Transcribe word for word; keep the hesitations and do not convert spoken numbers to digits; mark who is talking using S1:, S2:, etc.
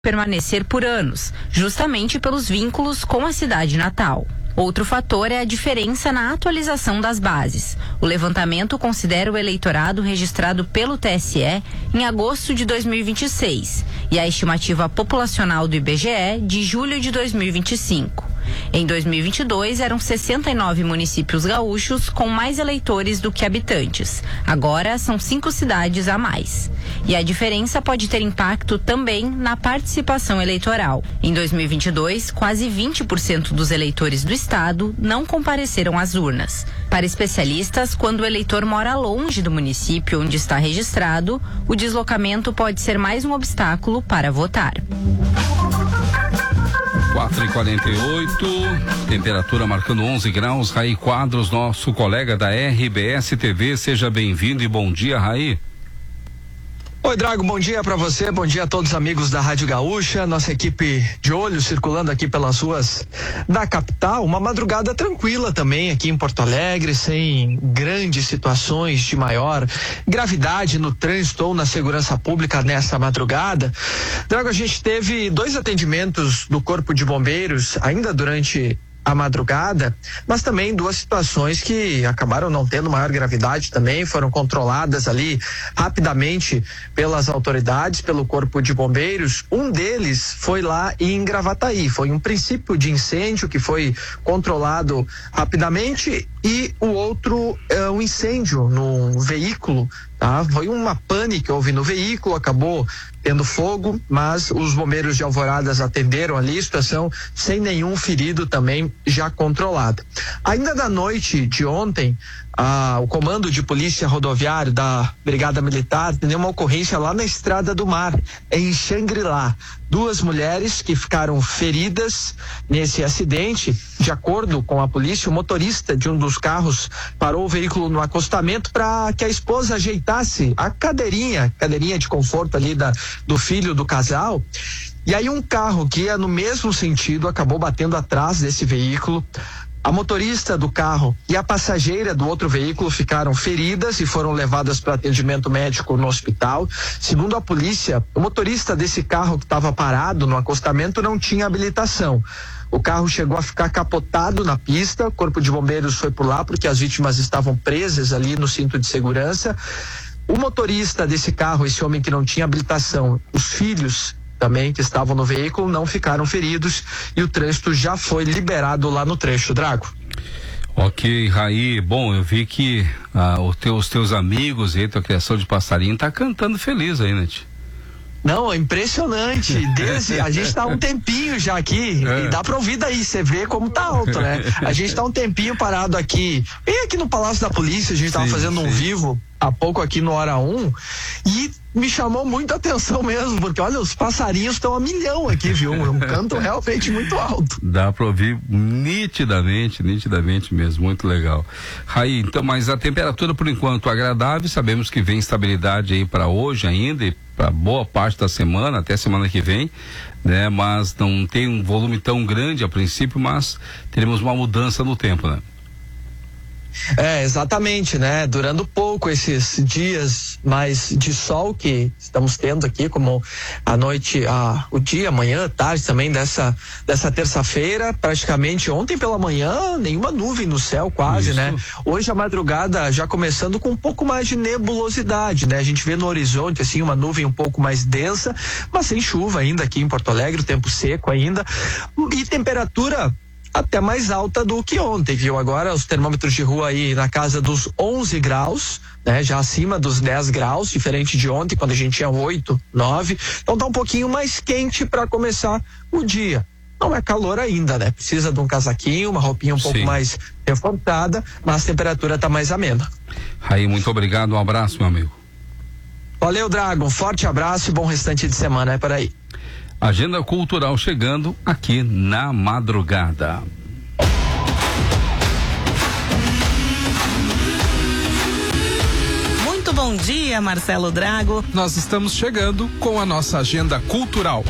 S1: permanecer por anos, justamente pelos vínculos com a cidade natal. Outro fator é a diferença na atualização das bases. O levantamento considera o eleitorado registrado pelo T S E em agosto de dois mil e vinte e seis e a estimativa populacional do I B G E de julho de dois mil e vinte e cinco. Em dois mil e vinte e dois, eram sessenta e nove municípios gaúchos com mais eleitores do que habitantes. Agora, são cinco cidades a mais. E a diferença pode ter impacto também na participação eleitoral. Em dois mil e vinte e dois, quase vinte por cento dos eleitores do estado não compareceram às urnas. Para especialistas, quando o eleitor mora longe do município onde está registrado, o deslocamento pode ser mais um obstáculo para votar.
S2: quatro e quarenta e oito, temperatura marcando onze graus. Raí Quadros, nosso colega da R B S T V, seja bem-vindo e bom dia, Raí.
S3: Oi, Drago, bom dia pra você, bom dia a todos os amigos da Rádio Gaúcha, nossa equipe de olho circulando aqui pelas ruas da capital, uma madrugada tranquila também aqui em Porto Alegre, sem grandes situações de maior gravidade no trânsito ou na segurança pública nessa madrugada. Drago, a gente teve dois atendimentos do Corpo de Bombeiros ainda durante a madrugada, mas também duas situações que acabaram não tendo maior gravidade também, foram controladas ali rapidamente pelas autoridades, pelo Corpo de Bombeiros. Um deles foi lá em Gravataí, foi um princípio de incêndio que foi controlado rapidamente, e o outro é um incêndio num veículo, tá? Foi uma pane que houve no veículo, acabou tendo fogo, mas os bombeiros de Alvoradas atenderam ali a situação sem nenhum ferido, também já controlada. Ainda na noite de ontem, ah, o comando de polícia rodoviária da Brigada Militar teve uma ocorrência lá na Estrada do Mar, em Xangri-Lá. Duas mulheres que ficaram feridas nesse acidente. De acordo com a polícia, o motorista de um dos carros parou o veículo no acostamento para que a esposa ajeitasse a cadeirinha, cadeirinha de conforto ali da, do filho do casal. E aí um carro que ia no mesmo sentido acabou batendo atrás desse veículo. A motorista do carro e a passageira do outro veículo ficaram feridas e foram levadas para atendimento médico no hospital. Segundo a polícia, o motorista desse carro que estava parado no acostamento não tinha habilitação. O carro chegou a ficar capotado na pista, o Corpo de Bombeiros foi por lá porque as vítimas estavam presas ali no cinto de segurança. O motorista desse carro, esse homem que não tinha habilitação, os filhos também que estavam no veículo não ficaram feridos e o trânsito já foi liberado lá no trecho, Drago.
S2: Ok, Raí, bom, eu vi que ah, os teus, teus amigos e a tua criação de passarinho tá cantando feliz aí, né, tia?
S3: Não, é impressionante. Desde, a gente tá um tempinho já aqui, é. E dá pra ouvir daí, você vê como tá alto, né? A gente tá um tempinho parado aqui, bem aqui no Palácio da Polícia, a gente sim, tava fazendo sim. um vivo há pouco aqui no Hora um, e me chamou muita atenção mesmo, porque olha, os passarinhos estão a milhão aqui, viu? É um canto realmente muito alto.
S2: Dá pra ouvir nitidamente, nitidamente mesmo, muito legal. Raí, então, mas a temperatura por enquanto agradável, sabemos que vem estabilidade aí para hoje ainda e para boa parte da semana, até semana que vem, né? Mas não tem um volume tão grande a princípio, mas teremos uma mudança no tempo, né?
S3: É, exatamente, né? Durando pouco esses dias mais de sol que estamos tendo aqui, como a noite, a, o dia, amanhã, tarde também dessa, dessa terça-feira, praticamente ontem pela manhã, nenhuma nuvem no céu quase, isso. Né? Hoje a madrugada já começando com um pouco mais de nebulosidade, né? A gente vê no horizonte, assim, uma nuvem um pouco mais densa, mas sem chuva ainda aqui em Porto Alegre, o tempo seco ainda, e temperatura até mais alta do que ontem, viu? Agora os termômetros de rua aí na casa dos onze graus, né? Já acima dos dez graus, diferente de ontem, quando a gente tinha oito, nove. Então tá um pouquinho mais quente para começar o dia. Não é calor ainda, né? Precisa de um casaquinho, uma roupinha um pouco Sim. mais reforçada, mas a temperatura tá mais amena.
S2: Raí, muito obrigado, um abraço, meu amigo.
S3: Valeu, Drago, um forte abraço e bom restante de semana, é por aí.
S2: Agenda cultural chegando aqui na madrugada.
S4: Muito bom dia, Marcelo Drago.
S5: Nós estamos chegando com a nossa agenda cultural.